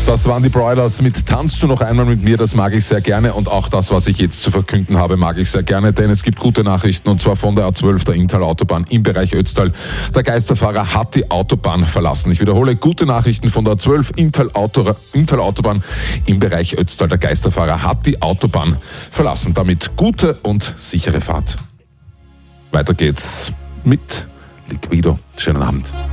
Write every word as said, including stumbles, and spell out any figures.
Das waren die Broilers mit Tanzt du noch einmal mit mir, das mag ich sehr gerne und auch das, was ich jetzt zu verkünden habe, mag ich sehr gerne, denn es gibt gute Nachrichten und zwar von der A zwölf, der Inntal-Autobahn im Bereich Ötztal. Der Geisterfahrer hat die Autobahn verlassen. Ich wiederhole, gute Nachrichten von der A zwölf, Inntal-Autobahn im Bereich Ötztal. Der Geisterfahrer hat die Autobahn verlassen. Damit gute und sichere Fahrt. Weiter geht's mit Liquido. Schönen Abend.